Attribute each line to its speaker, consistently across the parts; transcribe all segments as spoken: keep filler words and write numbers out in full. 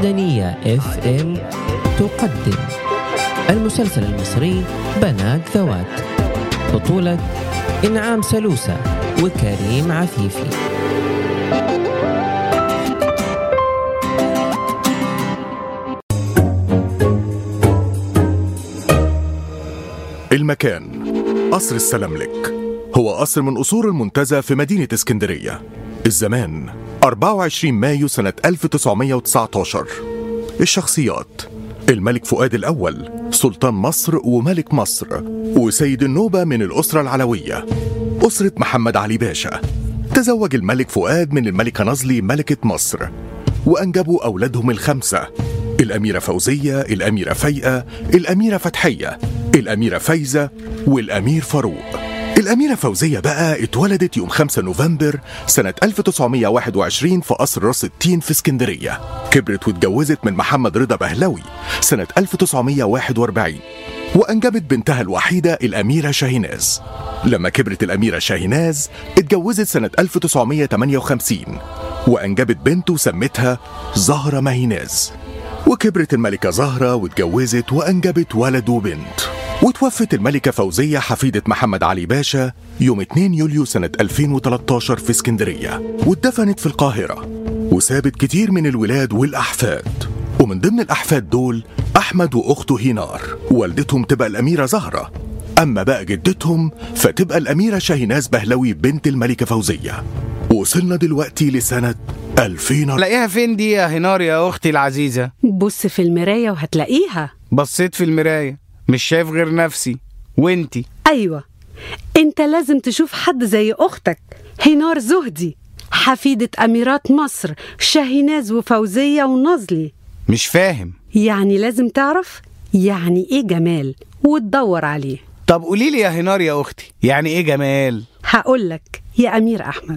Speaker 1: الوحدانية إف إم تقدم المسلسل المصري بنات ذوات، بطولة إنعام سلوسة وكريم عفيفي.
Speaker 2: المكان قصر السلاملك، هو قصر من قصور المنتزه في مدينة اسكندرية. الزمان أربعة وعشرين مايو سنة ألف وتسعمائة وتسعة عشر. الشخصيات: الملك فؤاد الأول، سلطان مصر وملك مصر، وسيد النوبة من الأسرة العلوية. أسرة محمد علي باشا. تزوج الملك فؤاد من الملكة نظلي ملكة مصر، وأنجبوا أولادهم الخمسة: الأميرة فوزية، الأميرة فايقة، الأميرة فتحية، الأميرة فايزة، والأمير فاروق. الأميرة فوزية بقى اتولدت يوم خمسة نوفمبر سنة ألف وتسعمائة وواحد وعشرين في قصر راس التين في اسكندرية. كبرت واتجوزت من محمد رضا بهلوي سنة ألف وتسعمائة وواحد وأربعين، وأنجبت بنتها الوحيدة الأميرة شاهيناز. لما كبرت الأميرة شاهيناز اتجوزت سنة ألف وتسعمائة وثمانية وخمسين، وأنجبت بنت وسمتها زهرة ماهيناز. وكبرت الملكة زهرة واتجوزت وأنجبت ولد وبنت. وتوفت الملكة فوزية حفيدة محمد علي باشا يوم اثنين يوليو سنة ألفين وثلاثة عشر في اسكندرية، واتدفنت في القاهرة. وسابت كتير من الولاد والأحفاد، ومن ضمن الأحفاد دول أحمد وأخته هينار، والدتهم تبقى الأميرة زهرة. أما بقى جدتهم فتبقى الأميرة شاهيناز بهلوي بنت الملكة فوزية. وصلنا دلوقتي لسنة ألفين.
Speaker 3: لاقيها فين دي يا هينار يا أختي العزيزة؟
Speaker 4: بص في المراية وهتلاقيها.
Speaker 3: بصيت في المراية مش شايف غير نفسي. وانتي؟
Speaker 4: أيوة، انت لازم تشوف حد زي أختك هينار زهدي، حفيدة أميرات مصر شاهيناز وفوزية ونظلي.
Speaker 3: مش فاهم.
Speaker 4: يعني لازم تعرف يعني ايه جمال وتدور عليه.
Speaker 3: طب قوليلي يا هينار يا أختي، يعني ايه جمال؟
Speaker 4: هقولك يا أمير أحمد.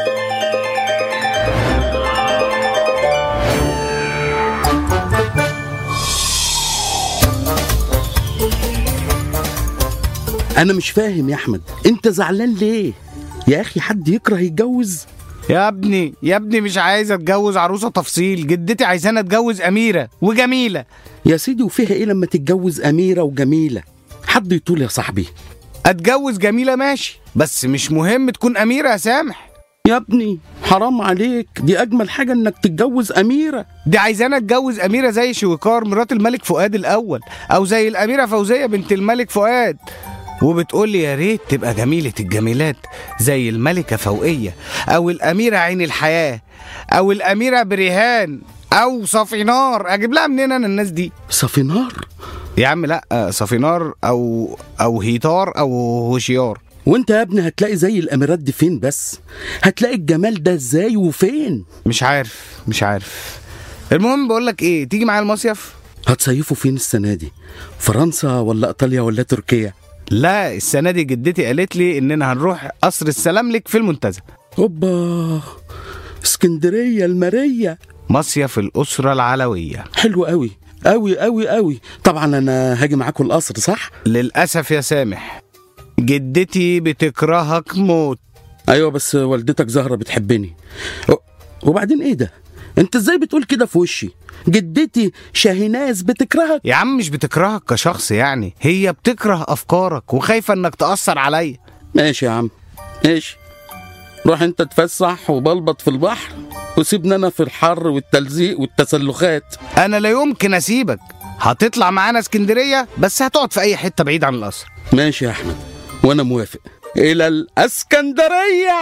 Speaker 5: أنا مش فاهم يا أحمد، أنت زعلان ليه؟ يا أخي حد يكره يتجوز؟
Speaker 3: يا ابني يا ابني مش عايز اتجوز عروسة تفصيل، جدتي عايزانا اتجوز أميرة وجميلة.
Speaker 5: يا سيدي وفيها إيه لما تتجوز أميرة وجميلة؟ حد يطول يا صاحبي.
Speaker 3: اتجوز جميلة ماشي، بس مش مهم تكون أميرة يا سامح.
Speaker 5: يا ابني حرام عليك، دي أجمل حاجة إنك تتجوز أميرة.
Speaker 3: دي عايزانا اتجوز أميرة زي شويكار مرات الملك فؤاد الأول، أو زي الأميرة فوزية بنت الملك فؤاد. وبتقولي يا ريت تبقى جميلة الجميلات زي الملكة فوقية، أو الأميرة عين الحياة، أو الأميرة بريهان، أو صفينار. أجيب لها منين أنا الناس دي؟
Speaker 5: صفينار؟
Speaker 3: يا عم لأ، صفينار أو أو هيتار أو هوشيار.
Speaker 5: وانت يا ابني هتلاقي زي الأميرات دي فين؟ بس هتلاقي الجمال ده ازاي وفين؟
Speaker 3: مش عارف مش عارف المهم بقولك ايه، تيجي معايا المصيف؟
Speaker 5: هتصيفوا فين السنة دي؟ فرنسا ولا إيطاليا ولا تركيا؟
Speaker 3: لا، السنة دي جدتي قالت لي إننا هنروح قصر السلاملك في المنتزه.
Speaker 5: اوبا، اسكندرية المارية،
Speaker 3: مصيف الأسرة العلوية.
Speaker 5: حلو قوي قوي قوي قوي. طبعا أنا هاجي معاكم القصر صح؟
Speaker 3: للأسف يا سامح، جدتي بتكرهك موت.
Speaker 5: أيوة بس والدتك زهرة بتحبني. وبعدين إيه ده؟ أنت إزاي بتقول كده في وشي؟ جدتي شاهيناز بتكرهك؟
Speaker 3: يا عم مش بتكرهك كشخص، يعني هي بتكره أفكارك وخايفة إنك تأثر عليا.
Speaker 5: ماشي يا عم ماشي، روح أنت تفسح وبلبط في البحر، وسيبنا أنا في الحر والتلزيق والتسلخات.
Speaker 3: أنا لا يمكن أسيبك، هتطلع معانا اسكندرية بس هتقعد في أي حتة بعيد عن القصر.
Speaker 5: ماشي يا أحمد وأنا موافق. إلى الإسكندرية.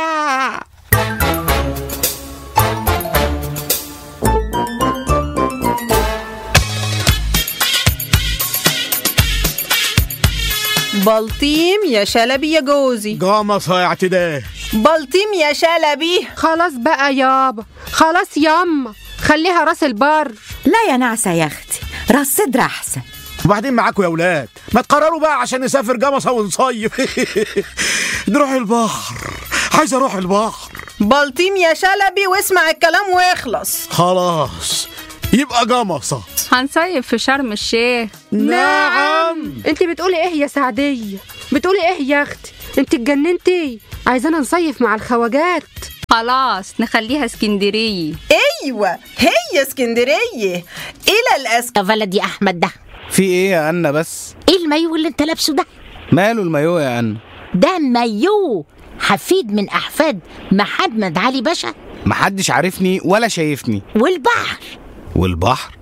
Speaker 6: بلطيم يا شلبي يا جوزي.
Speaker 7: جامصة يا اعتداء.
Speaker 6: بلطيم يا شلبي.
Speaker 8: خلاص بقى يابا، خلاص ياما، خليها راس البر.
Speaker 9: لا يا نعسة يا اختي، راس صدر احسن.
Speaker 7: وبعدين معاكم يا ولاد، ما تقرروا بقى عشان نسافر جمصة ونصيف. نروح البحر، عايز اروح البحر.
Speaker 6: بلطيم يا شلبي واسمع الكلام واخلص.
Speaker 7: خلاص يبقى جمصة.
Speaker 6: هنصيف في شرم الشيخ.
Speaker 8: نعم. انت بتقولي ايه يا سعدية؟ بتقولي ايه يا اختي؟ انت اتجننتي؟ عايزانا نصيف مع الخواجات.
Speaker 6: خلاص نخليها اسكندرية.
Speaker 10: ايوه هي اسكندرية الى الاسك.
Speaker 11: يا ولدي احمد ده
Speaker 3: في ايه يا أنا بس؟
Speaker 11: ايه المايو اللي انت لابسه ده؟
Speaker 3: ماله المايو يا أنا؟
Speaker 11: ده مايو حفيد من احفاد محمد علي باشا.
Speaker 3: محدش عارفني ولا شايفني.
Speaker 11: والبحر
Speaker 3: والبحر